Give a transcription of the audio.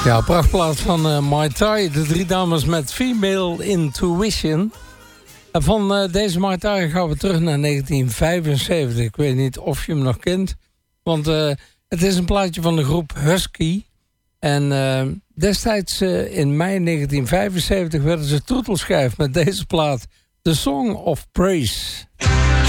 Ja, prachtplaat van Mai Tai. De drie dames met Female Intuition. En van deze Mai Tai gaan we terug naar 1975. Ik weet niet of je hem nog kent. Want het is een plaatje van de groep Husky. En destijds in mei 1975 werden ze troetelschijf met deze plaat. The Song of Praise.